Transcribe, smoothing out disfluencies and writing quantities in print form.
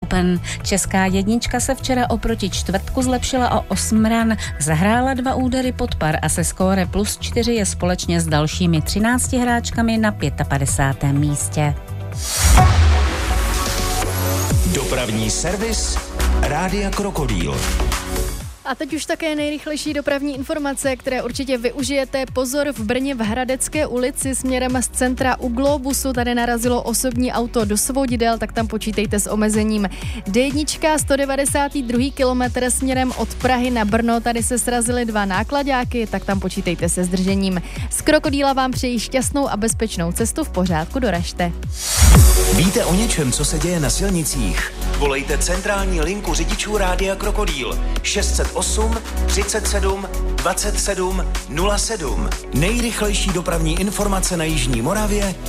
stupen. Česká jednička se včera oproti čtvrtku zlepšila o 8 ran, zahrála 2 údery pod par a se skóre +4 je společně s dalšími 13 hráčkami na 55. místě. Dopravní servis Rádia Krokodýl. A teď už také nejrychlejší dopravní informace, které určitě využijete. Pozor, v Brně v Hradecké ulici směrem z centra u Globusu tady narazilo osobní auto do svodidel, tak tam počítejte s omezením. D1, 192. kilometr směrem od Prahy na Brno, tady se srazily 2 náklaďáky, tak tam počítejte se zdržením. Z Krokodýla vám přeji šťastnou a bezpečnou cestu, v pořádku doražte. Víte o něčem, co se děje na silnicích? Volejte centrální linku řidičů Rádia Krokodýl 608 37 27 07. Nejrychlejší dopravní informace na jižní Moravě